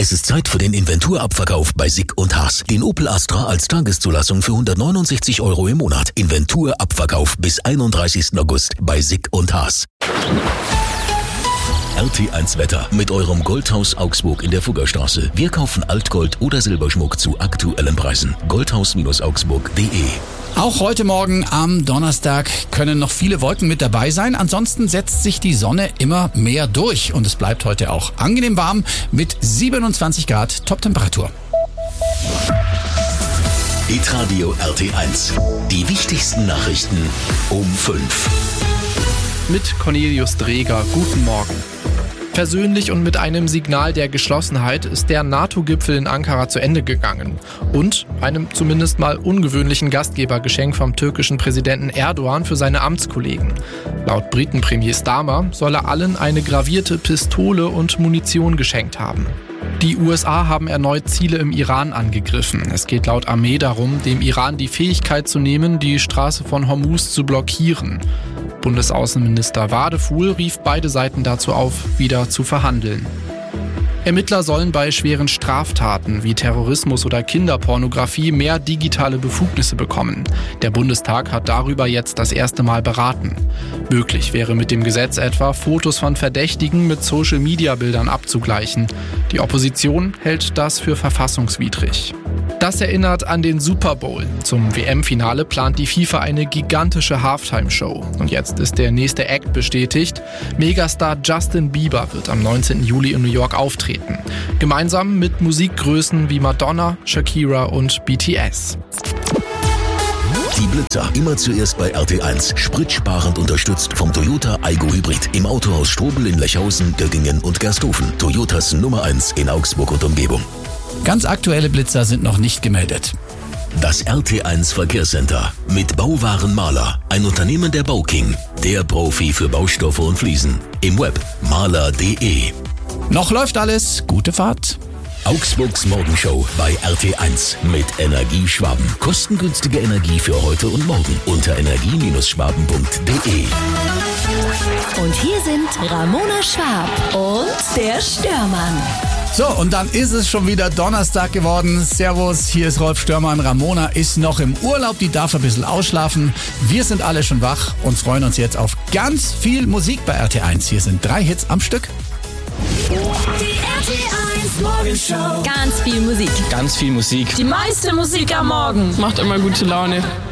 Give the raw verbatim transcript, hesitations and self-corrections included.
Es ist Zeit für den Inventurabverkauf bei Sick und Haas. Den Opel Astra als Tageszulassung für hundertneunundsechzig Euro im Monat. Inventurabverkauf bis einunddreißigsten August bei Sick und Haas. R T eins Wetter mit eurem Goldhaus Augsburg in der Fuggerstraße. Wir kaufen Altgold oder Silberschmuck zu aktuellen Preisen. goldhaus Augsburg punkt de. Auch heute Morgen am Donnerstag können noch viele Wolken mit dabei sein. Ansonsten setzt sich die Sonne immer mehr durch und es bleibt heute auch angenehm warm mit siebenundzwanzig Grad Toptemperatur. Hitradio R T eins. Die wichtigsten Nachrichten um fünf. Mit Cornelius Dreger. Guten Morgen. Persönlich und mit einem Signal der Geschlossenheit ist der NATO-Gipfel in Ankara zu Ende gegangen. Und einem zumindest mal ungewöhnlichen Gastgebergeschenk vom türkischen Präsidenten Erdogan für seine Amtskollegen. Laut Britenpremier Starmer soll er allen eine gravierte Pistole und Munition geschenkt haben. Die U S A haben erneut Ziele im Iran angegriffen. Es geht laut Armee darum, dem Iran die Fähigkeit zu nehmen, die Straße von Hormuz zu blockieren. Bundesaußenminister Wadefuhl rief beide Seiten dazu auf, wieder zu verhandeln. Ermittler sollen bei schweren Straftaten wie Terrorismus oder Kinderpornografie mehr digitale Befugnisse bekommen. Der Bundestag hat darüber jetzt das erste Mal beraten. Möglich wäre mit dem Gesetz etwa, Fotos von Verdächtigen mit Social-Media-Bildern abzugleichen. Die Opposition hält das für verfassungswidrig. Das erinnert an den Super Bowl. Zum W M-Finale plant die FIFA eine gigantische Halftime-Show. Und jetzt ist der nächste Act bestätigt. Megastar Justin Bieber wird am neunzehnten Juli in New York auftreten. Gemeinsam mit Musikgrößen wie Madonna, Shakira und B T S. Die Blitzer. Immer zuerst bei R T eins. Spritsparend unterstützt vom Toyota Aygo Hybrid. Im Autohaus Strobel in Lechhausen, Göggingen und Gersthofen. Toyotas Nummer eins in Augsburg und Umgebung. Ganz aktuelle Blitzer sind noch nicht gemeldet. Das R T eins Verkehrscenter mit Bauwaren Maler, ein Unternehmen der Bauking, der Profi für Baustoffe und Fliesen. Im Web maler punkt de. Noch läuft alles. Gute Fahrt. Augsburgs Morgenshow bei R T eins mit Energie Schwaben. Kostengünstige Energie für heute und morgen unter energie Schwaben punkt de. Und hier sind Ramona Schwab und der Störmann. So, und dann ist es schon wieder Donnerstag geworden. Servus, hier ist Rolf Störmann. Ramona ist noch im Urlaub, die darf ein bisschen ausschlafen. Wir sind alle schon wach und freuen uns jetzt auf ganz viel Musik bei R T eins. Hier sind drei Hits am Stück. Die R T eins Morgenshow. Ganz viel Musik. Ganz viel Musik. Die meiste Musik am Morgen. Macht immer gute Laune.